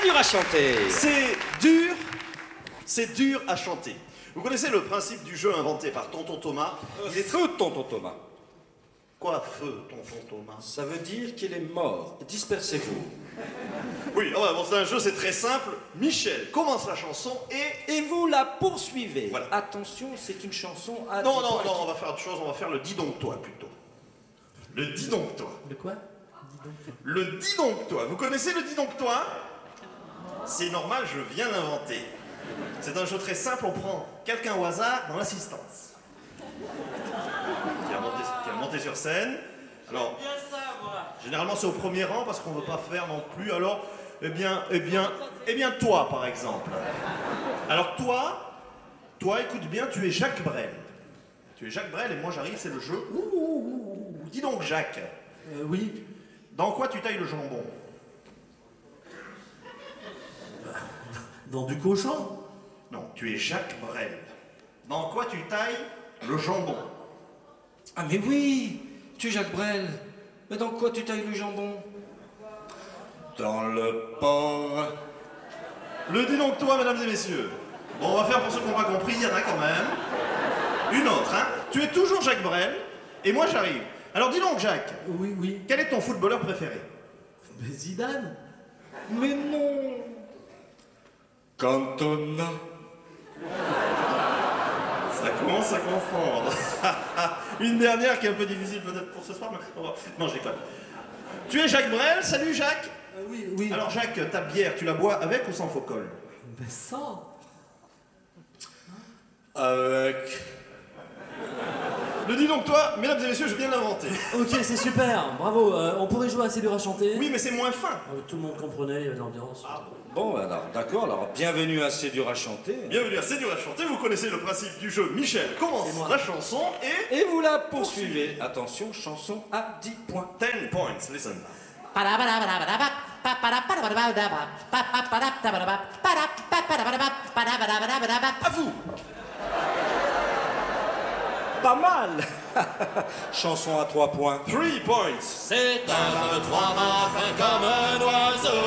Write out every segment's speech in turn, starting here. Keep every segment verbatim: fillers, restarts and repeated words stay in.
dur à chanter. C'est dur, c'est dur à chanter. Vous connaissez le principe du jeu inventé par Tonton Thomas? Euh, Il est feu, tonton Thomas. Quoi, feu, Tonton Thomas? Ça veut dire qu'il est mort. Dispersez-vous. Oui, oh, bon, c'est un jeu, c'est très simple. Michel commence la chanson et... Et vous la poursuivez. Voilà. Attention, c'est une chanson à... Non, dix non, points. non, on va faire autre chose, on va faire le dis donc toi plutôt. Le dis donc toi. De quoi? Le dis donc toi. Vous connaissez le dis donc toi? C'est normal, je viens d'inventer. C'est un jeu très simple, on prend quelqu'un au hasard dans l'assistance. Qui a monté, qui a monté sur scène. Alors, Bien ça, moi. généralement c'est au premier rang parce qu'on ne veut pas faire non plus. Alors, eh bien, eh bien, eh bien toi par exemple. Alors toi, toi écoute bien, tu es Jacques Brel. Tu es Jacques Brel et moi j'arrive, c'est le jeu. Ouh, ouh, ouh, ouh. Dis donc Jacques, Euh, oui. dans quoi tu tailles le jambon? Dans du cochon? Non, tu es Jacques Brel. Dans quoi tu tailles le jambon? Ah mais oui, tu es Jacques Brel. Mais dans quoi tu tailles le jambon? Dans le porc. Le dis donc toi, mesdames et messieurs. Bon, on va faire pour ceux qui n'ont pas compris, il y en a quand même. Une autre, hein. Tu es toujours Jacques Brel, et moi j'arrive. Alors dis donc Jacques, Oui, oui. quel est ton footballeur préféré? Mais Zidane? Mais non. Cantona. Ça commence à confondre. Une dernière qui est un peu difficile peut-être pour ce soir, mais on va- non, je déconne. Tu es Jacques Brel, salut Jacques. Euh, oui, oui. Alors Jacques, ta bière, tu la bois avec ou sans faux col? Mais ça. Avec. Le dis donc toi, mesdames et messieurs, je viens de l'inventer. Ok, c'est super. Bravo. Euh, on pourrait jouer assez dur à chanter. Oui, mais c'est moins fin. Euh, tout le monde comprenait, il y avait de l'ambiance. Bon, alors, d'accord, alors, bienvenue à C'est dur à chanter. Bienvenue à C'est dur à chanter, vous connaissez le principe du jeu. Michel commence C'est moi. la chanson et... Et vous la poursuivez. Attention, chanson à dix points. ten points, listen. À vous. Pas mal. Chanson à trois points. three points. C'est un, deux, trois, ma fin comme un oiseau.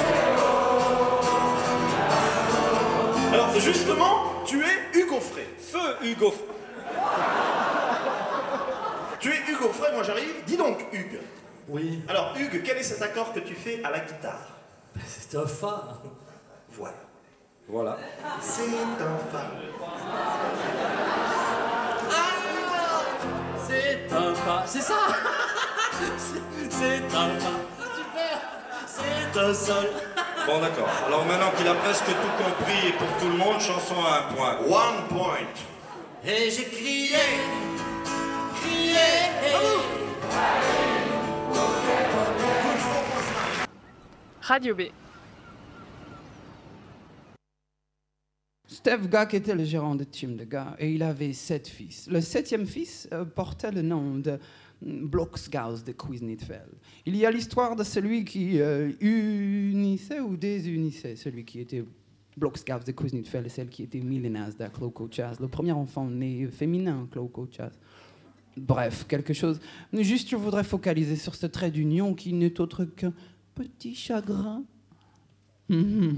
Alors justement, tu es Hugo Frey. Feu Hugo. Tu es Hugo Frey, moi j'arrive. Dis donc Hugues. Oui. Alors Hugues, quel est cet accord que tu fais à la guitare? C'est un fa. Voilà. Voilà. C'est un fa. C'est un fa. C'est ça. C'est- C'est un fa. Super. C'est un sol. Bon, d'accord. Alors maintenant qu'il a presque tout compris et pour tout le monde, chanson à un point. One point. Et j'ai crié, crié. Radio B. Steve Gack était le gérant de Team de Gars et il avait sept fils. Le septième fils euh, portait le nom de mm, Bloksgaus de Kuznitsfeld. Il y a l'histoire de celui qui euh, unissait ou désunissait, celui qui était Bloksgaus de Kuznitsfeld et celle qui était Milenas de Klokochas, le premier enfant né féminin Klokochas. Bref, quelque chose. Juste, je voudrais focaliser sur ce trait d'union qui n'est autre qu'un petit chagrin. Mhm.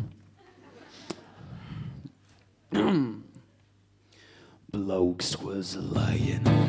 Blokes was a lion.